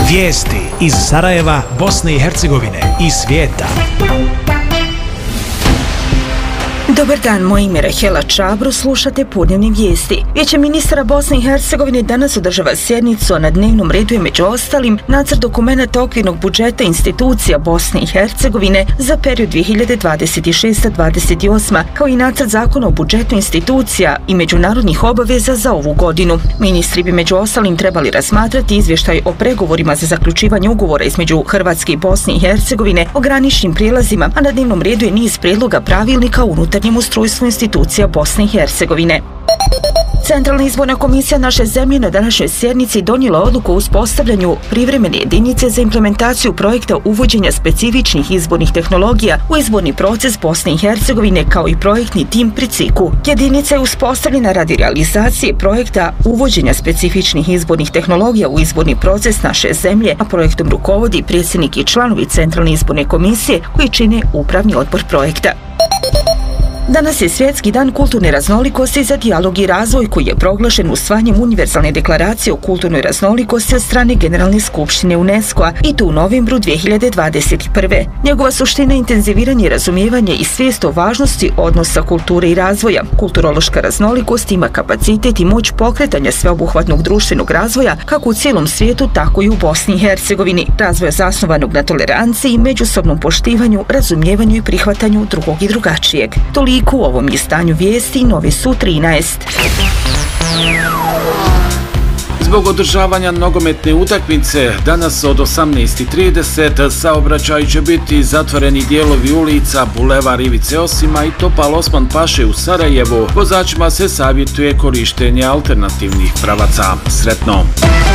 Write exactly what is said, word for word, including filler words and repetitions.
Vijesti iz Sarajeva, Bosne i Hercegovine i svijeta. Dobar dan, moje ime je Rahela Čabro, slušate podnevne vijesti. Vijeće ministara Bosne i Hercegovine danas održava sjednicu, a na dnevnom redu je među ostalim nacrt dokumenta okvirnog budžeta institucija Bosne i Hercegovine za period dvije hiljade dvadeset šesta do dvadeset osma, kao i nacrt zakona o budžetu institucija i međunarodnih obaveza za ovu godinu. Ministri bi među ostalim trebali razmatrati izvještaj o pregovorima za zaključivanje ugovora između Hrvatske i Bosne i Hercegovine o graničnim prijelazima, a na dnevnom redu je niz prijedloga pravilnika o unutarnjem ustrojstvu institucija Bosne i Hercegovine. Centralna izborna komisija naše zemlje na današnjoj sjednici donijela odluku o uspostavljanju privremene jedinice za implementaciju projekta uvođenja specifičnih izbornih tehnologija u izborni proces Bosne i Hercegovine, kao i projektni tim pri C I K-u. Jedinica je uspostavljena radi realizacije projekta uvođenja specifičnih izbornih tehnologija u izborni proces naše zemlje, a projektom rukovodi predsjednik i članovi Centralne izborne komisije koji čine upravni odbor projekta. Danas je Svjetski dan kulturne raznolikosti za dijalog i razvoj, koji je proglašen usvajanjem Univerzalne deklaracije o kulturnoj raznolikosti od strane Generalne skupštine UNESCO-a i to u novembru dvije hiljade dvadeset prve. Njegova suština je intenziviranje, razumijevanje i svijest o važnosti odnosa kulture i razvoja. Kulturološka raznolikost ima kapacitet i moć pokretanja sveobuhvatnog društvenog razvoja kako u cijelom svijetu, tako i u Bosni i Hercegovini. Razvoja zasnovanog na toleranciji, međusobnom poštivanju, razumijevanju i prihvatanju drugog i drugačijeg. Toliko u ovom izdanju vijesti. Novi su trinaest. Zbog održavanja nogometne utakmice danas od osamnaest i trideset saobraćaj će biti zatvoreni dijelovi ulica Bulevar Ivice Osima i Topal Osman Paše u Sarajevu. Vozačima se savjetuje korištenje alternativnih pravaca. Sretno!